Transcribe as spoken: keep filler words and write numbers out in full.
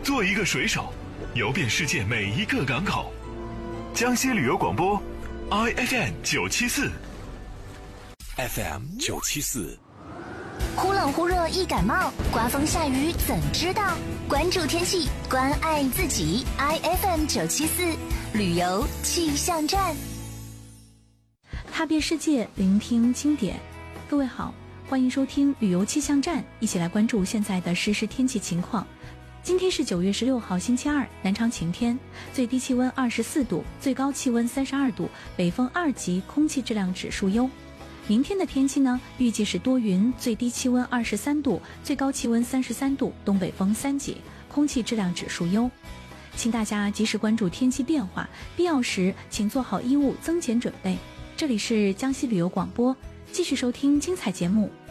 做一个水手，游遍世界每一个港口。江西旅游广播 I F M 九七四 F M 九七四， 忽冷忽热易感冒，刮风下雨怎知道？关注天气，关爱自己。I F M 九七四旅游气象站， 踏遍世界，聆听经典。各位好，欢迎收听旅游气象站，一起来关注现在的实时天气情况。今天是九月十六号星期二，南昌晴天，最低气温二十四度，最高气温三十二度，北风二级，空气质量指数优。明天的天气呢，预计是多云，最低气温二十三度，最高气温三十三度，东北风三级，空气质量指数优。请大家及时关注天气变化，必要时请做好衣物增减准备。这里是江西旅游广播，继续收听精彩节目，